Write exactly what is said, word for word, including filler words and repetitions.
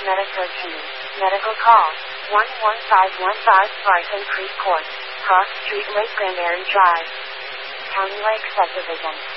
Meta thirteen. Medical call. one one five one five Brighton Creek Court. Cross Street, Lake Grand Airy Drive. County Lake Subdivision.